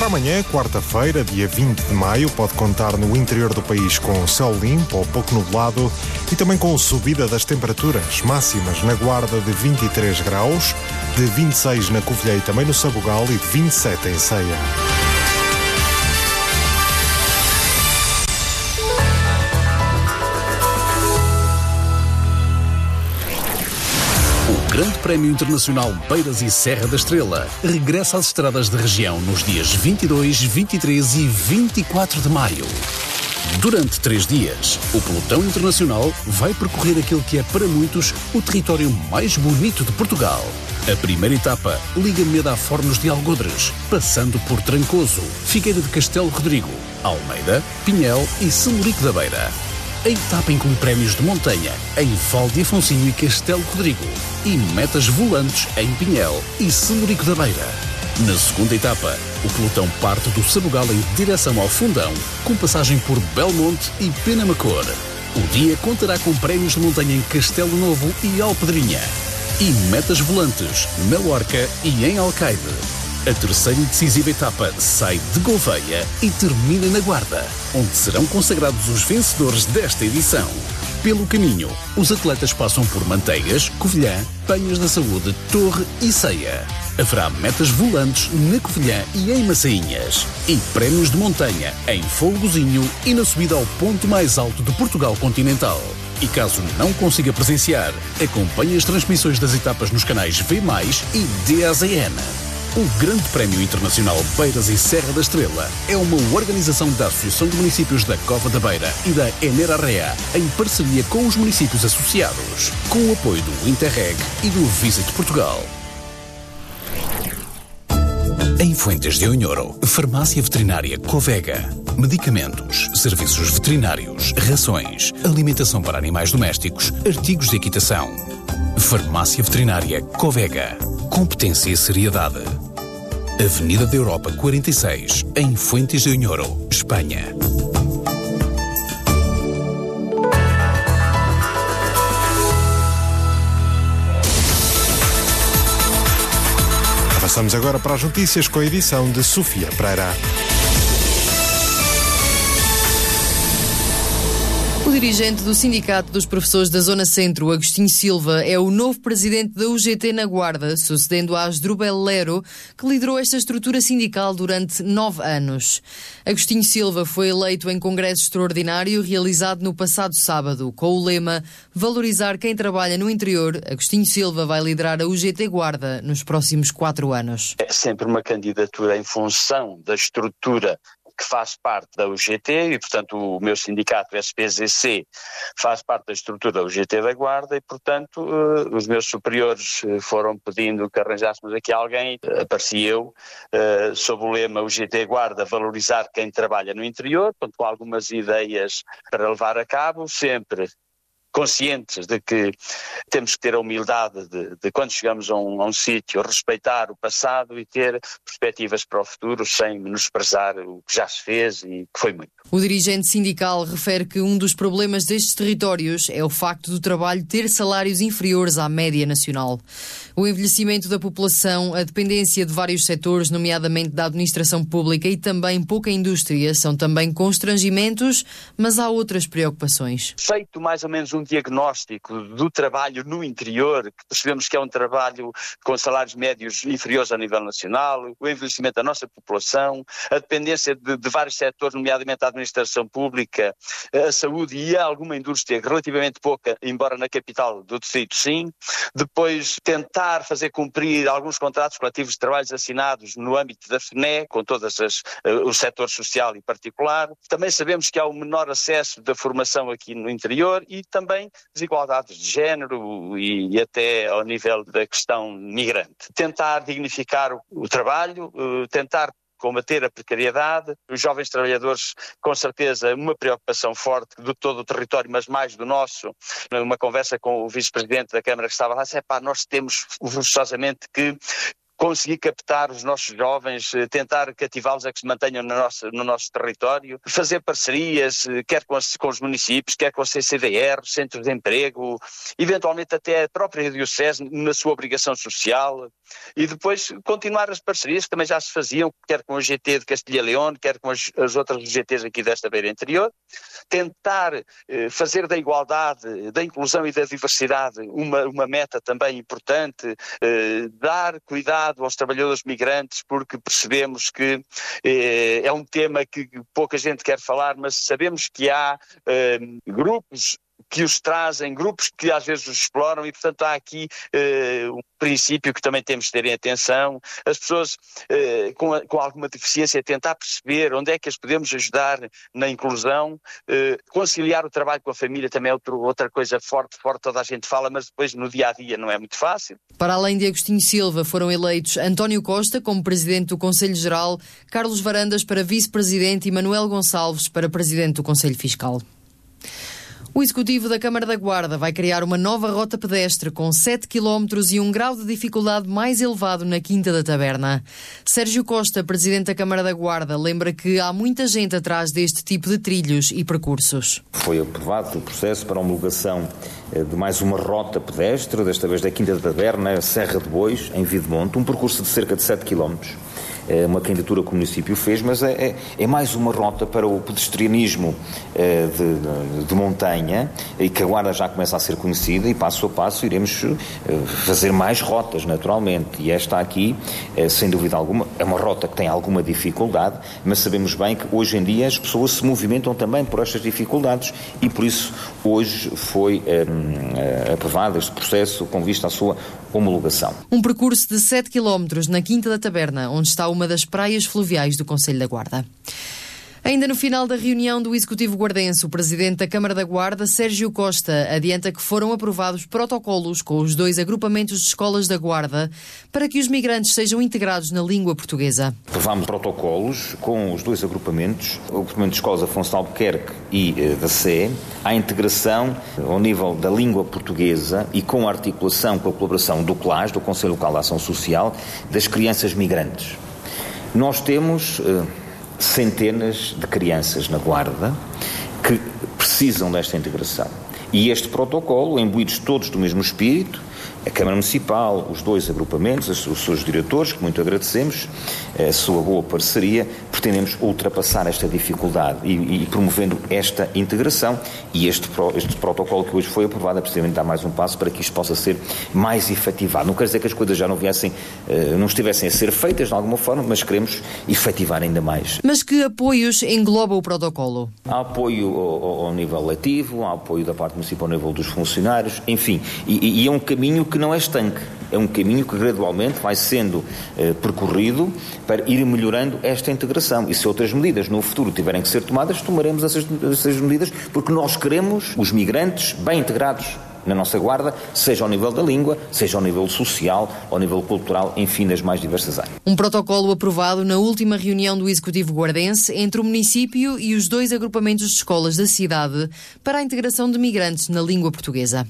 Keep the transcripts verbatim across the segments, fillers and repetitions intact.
Para amanhã, quarta-feira, dia vinte de maio, pode contar no interior do país com céu limpo ou pouco nublado e também com subida das temperaturas máximas na Guarda de vinte e três graus, de vinte e seis na Covilhã e também no Sabugal e de vinte e sete em Ceia. O Grande Prémio Internacional Beiras e Serra da Estrela regressa às estradas da região nos dias vinte e dois, vinte e três e vinte e quatro de maio. Durante três dias, o pelotão internacional vai percorrer aquele que é para muitos o território mais bonito de Portugal. A primeira etapa liga Meda a Fornos de Algodres, passando por Trancoso, Figueira de Castelo Rodrigo, Almeida, Pinhel e Celurico da Beira. A etapa inclui prémios de montanha em Val de Afonsinho e Castelo Rodrigo e metas volantes em Pinhel e Celurico da Beira. Na segunda etapa, o pelotão parte do Sabugal em direção ao Fundão, com passagem por Belmonte e Penamacor. O dia contará com prémios de montanha em Castelo Novo e Alpedrinha e metas volantes na Lorca e em Alcaide. A terceira e decisiva etapa sai de Gouveia e termina na Guarda, onde serão consagrados os vencedores desta edição. Pelo caminho, os atletas passam por Manteigas, Covilhã, Penhas da Saúde, Torre e Ceia. Haverá metas volantes na Covilhã e em Massainhas e prémios de montanha em Folgozinho e na subida ao ponto mais alto de Portugal continental. E caso não consiga presenciar, acompanhe as transmissões das etapas nos canais V mais, e D A Z N. O Grande Prémio Internacional Beiras e Serra da Estrela é uma organização da Associação de Municípios da Cova da Beira e da Enerarrea, em parceria com os municípios associados, com o apoio do Interreg e do Visit Portugal. Em Fuentes de Onhoro, Farmácia Veterinária Covega. Medicamentos, serviços veterinários, rações, alimentação para animais domésticos, artigos de equitação. Farmácia Veterinária Covega. Competência e seriedade. Avenida da Europa quarenta e seis, em Fuentes de Onhoro, Espanha. Passamos agora para as notícias com a edição de Sofia Pereira. O dirigente do Sindicato dos Professores da Zona Centro, Agostinho Silva, é o novo presidente da U G T na Guarda, sucedendo a Asdrubal Lero, que liderou esta estrutura sindical durante nove anos. Agostinho Silva foi eleito em congresso extraordinário realizado no passado sábado, com o lema Valorizar quem trabalha no interior. Agostinho Silva vai liderar a U G T Guarda nos próximos quatro anos. É sempre uma candidatura em função da estrutura que faz parte da U G T e, portanto, o meu sindicato S P Z C faz parte da estrutura da U G T da Guarda e, portanto, uh, os meus superiores uh, foram pedindo que arranjássemos aqui alguém, uh, apareci eu, uh, sob o lema U G T Guarda, valorizar quem trabalha no interior, portanto, com algumas ideias para levar a cabo, sempre conscientes de que temos que ter a humildade de, de quando chegamos a um, a um sítio, respeitar o passado e ter perspectivas para o futuro sem menosprezar o que já se fez e que foi muito. O dirigente sindical refere que um dos problemas destes territórios é o facto do trabalho ter salários inferiores à média nacional. O envelhecimento da população, a dependência de vários setores, nomeadamente da administração pública e também pouca indústria, são também constrangimentos, mas há outras preocupações. Feito mais ou menos um diagnóstico do trabalho no interior, que percebemos que é um trabalho com salários médios inferiores a nível nacional, o envelhecimento da nossa população, a dependência de, de vários setores, nomeadamente a administração pública, a saúde e alguma indústria relativamente pouca, embora na capital do distrito sim. Depois tentar fazer cumprir alguns contratos coletivos de trabalhos assinados no âmbito da F N E, com todos os setores social e particular. Também sabemos que há um menor acesso da formação aqui no interior e também desigualdades de género e, e até ao nível da questão migrante. Tentar dignificar o, o trabalho, uh, tentar combater a precariedade. Os jovens trabalhadores, com certeza, uma preocupação forte de todo o território, mas mais do nosso. Numa conversa com o vice-presidente da Câmara que estava lá, disse, pá, nós temos forçosamente que conseguir captar os nossos jovens, tentar cativá-los a que se mantenham no nosso, no nosso território, fazer parcerias, quer com, as, com os municípios, quer com os C C D R, centros de emprego, eventualmente até a própria Diocese na sua obrigação social, e depois continuar as parcerias que também já se faziam, quer com o G T de Castilha e León, quer com as, as outras G Ts aqui desta beira interior, tentar eh, fazer da igualdade, da inclusão e da diversidade uma, uma meta também importante, eh, dar cuidado aos trabalhadores migrantes, porque percebemos que eh, é um tema que pouca gente quer falar, mas sabemos que há eh, grupos que os trazem, grupos que às vezes os exploram, e portanto há aqui eh, um princípio que também temos de ter em atenção. As pessoas eh, com, a, com alguma deficiência tentar perceber onde é que as podemos ajudar na inclusão, eh, conciliar o trabalho com a família também é outro, outra coisa forte, forte, toda a gente fala, mas depois no dia a dia não é muito fácil. Para além de Agostinho Silva, foram eleitos António Costa como Presidente do Conselho Geral, Carlos Varandas para Vice-Presidente e Manuel Gonçalves para Presidente do Conselho Fiscal. O Executivo da Câmara da Guarda vai criar uma nova rota pedestre com sete quilómetros e um grau de dificuldade mais elevado na Quinta da Taberna. Sérgio Costa, Presidente da Câmara da Guarda, lembra que há muita gente atrás deste tipo de trilhos e percursos. Foi aprovado o processo para a homologação de mais uma rota pedestre, desta vez da Quinta da Taberna, Serra de Bois, em Videmonte, um percurso de cerca de sete quilómetros. É uma candidatura que o município fez, mas é, é, é mais uma rota para o pedestrianismo é, de, de, de montanha, e que a Guarda já começa a ser conhecida, e passo a passo iremos é, fazer mais rotas, naturalmente. E esta aqui, é, sem dúvida alguma, é uma rota que tem alguma dificuldade, mas sabemos bem que hoje em dia as pessoas se movimentam também por estas dificuldades, e por isso hoje foi é, é, aprovado este processo com vista à sua homologação. Um percurso de sete quilómetros na Quinta da Taberna, onde está uma das praias fluviais do Conselho da Guarda. Ainda no final da reunião do Executivo Guardense, o Presidente da Câmara da Guarda, Sérgio Costa, adianta que foram aprovados protocolos com os dois agrupamentos de escolas da Guarda para que os migrantes sejam integrados na língua portuguesa. Aprovámos protocolos com os dois agrupamentos, o agrupamento de escolas Afonso de Albuquerque e eh, da Sé, à integração ao nível da língua portuguesa e com a articulação, com a colaboração do C L A S, do Conselho Local de Ação Social, das crianças migrantes. Nós temos eh, centenas de crianças na Guarda que precisam desta integração. E este protocolo, imbuídos todos do mesmo espírito, a Câmara Municipal, os dois agrupamentos, os seus diretores, que muito agradecemos, a sua boa parceria, pretendemos ultrapassar esta dificuldade e, e promovendo esta integração, e este, este protocolo que hoje foi aprovado é precisamente dar mais um passo para que isto possa ser mais efetivado. Não quer dizer que as coisas já não viessem, não estivessem a ser feitas de alguma forma, mas queremos efetivar ainda mais. Mas que apoios engloba o protocolo? Há apoio ao, ao nível letivo, há apoio da parte municipal ao nível dos funcionários, enfim, e, e é um caminho que não é estanque, é um caminho que gradualmente vai sendo eh, percorrido para ir melhorando esta integração. E se outras medidas no futuro tiverem que ser tomadas, tomaremos essas, essas medidas, porque nós queremos os migrantes bem integrados na nossa Guarda, seja ao nível da língua, seja ao nível social, ao nível cultural, enfim, nas mais diversas áreas. Um protocolo aprovado na última reunião do Executivo Guardense entre o município e os dois agrupamentos de escolas da cidade para a integração de migrantes na língua portuguesa.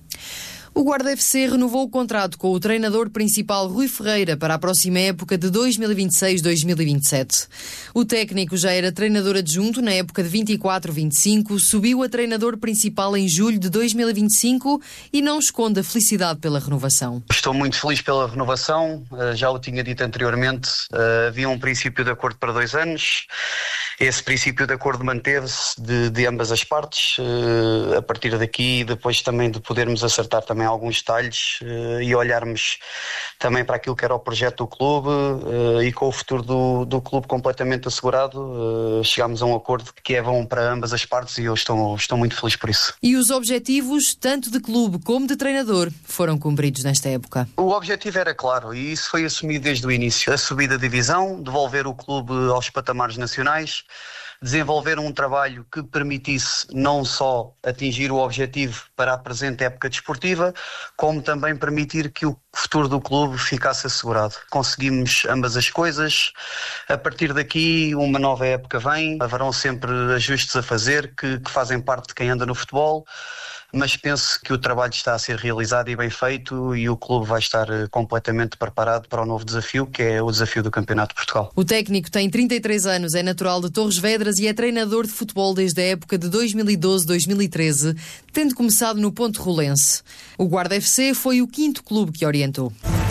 O Guarda F C renovou o contrato com o treinador principal Rui Ferreira para a próxima época de dois mil e vinte e seis a dois mil e vinte e sete. O técnico já era treinador adjunto na época de vinte e quatro a vinte e cinco, subiu a treinador principal em julho de dois mil e vinte e cinco e não esconde a felicidade pela renovação. Estou muito feliz pela renovação, já o tinha dito anteriormente, havia um princípio de acordo para dois anos. Esse princípio de acordo manteve-se de, de ambas as partes. A partir daqui, depois também de podermos acertar também alguns detalhes e olharmos também para aquilo que era o projeto do clube e com o futuro do, do clube completamente assegurado, chegámos a um acordo que é bom para ambas as partes e eu estou, estou muito feliz por isso. E os objetivos, tanto de clube como de treinador, foram cumpridos nesta época? O objetivo era claro e isso foi assumido desde o início. A subida da divisão, devolver o clube aos patamares nacionais, desenvolver um trabalho que permitisse não só atingir o objetivo para a presente época desportiva, como também permitir que o futuro do clube ficasse assegurado. Conseguimos ambas as coisas. A partir daqui, uma nova época vem, haverão sempre ajustes a fazer que, que fazem parte de quem anda no futebol, mas penso que o trabalho está a ser realizado e bem feito e o clube vai estar completamente preparado para o novo desafio, que é o desafio do Campeonato de Portugal. O técnico tem trinta e três anos, é natural de Torres Vedras e é treinador de futebol desde a época de dois mil e doze a dois mil e treze, tendo começado no Ponte Rolense. O Guarda F C foi o quinto clube que orientou.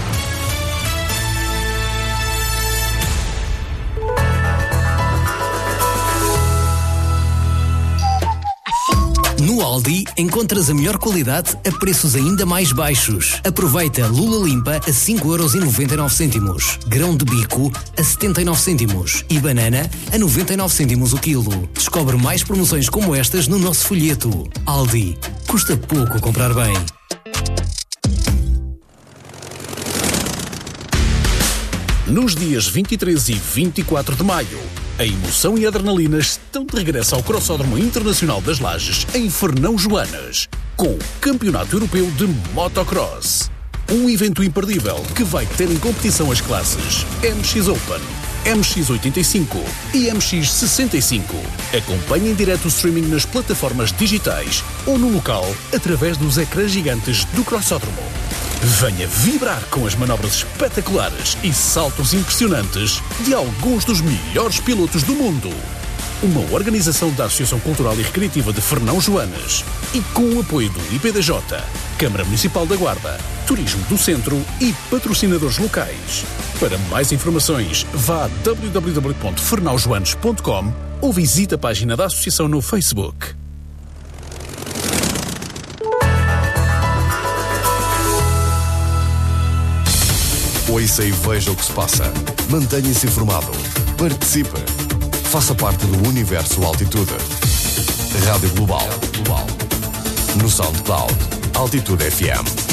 No Aldi encontras a melhor qualidade a preços ainda mais baixos. Aproveita lula limpa a cinco euros e noventa e nove cêntimos, grão de bico a setenta e nove cêntimos e banana a noventa e nove cêntimos o quilo. Descobre mais promoções como estas no nosso folheto. Aldi, custa pouco comprar bem. Nos dias vinte e três e vinte e quatro de maio, a emoção e a adrenalina estão de regresso ao Crossódromo Internacional das Lajes, em Fernão Joanas, com o Campeonato Europeu de Motocross. Um evento imperdível que vai ter em competição as classes M X Open, M X oitenta e cinco e M X sessenta e cinco. Acompanhe em direto o streaming nas plataformas digitais ou no local através dos ecrãs gigantes do Crossódromo. Venha vibrar com as manobras espetaculares e saltos impressionantes de alguns dos melhores pilotos do mundo. Uma organização da Associação Cultural e Recreativa de Fernão Joanas e com o apoio do I P D J, Câmara Municipal da Guarda, Turismo do Centro e patrocinadores locais. Para mais informações, vá a w w w ponto fernão joanes ponto com ou visite a página da Associação no Facebook. Ouça e veja o que se passa. Mantenha-se informado. Participe. Faça parte do universo Altitude. Rádio Global. No SoundCloud. Altitude F M.